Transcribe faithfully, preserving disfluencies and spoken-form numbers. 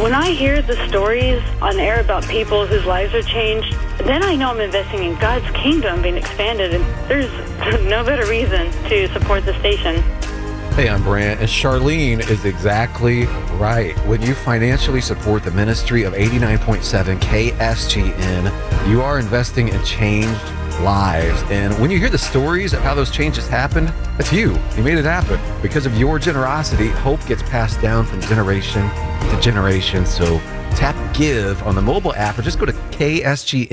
When I hear the stories on air about people whose lives are changed, then I know I'm investing in God's kingdom being expanded, and there's no better reason to support the station. Hey, I'm Brant, and Charlene is exactly right. When you financially support the ministry of eighty-nine point seven K S G N, you are investing in changed lives. And when you hear the stories of how those changes happened, that's you. You made it happen. Because of your generosity, hope gets passed down from generation to generation. So tap Give on the mobile app or just go to K S G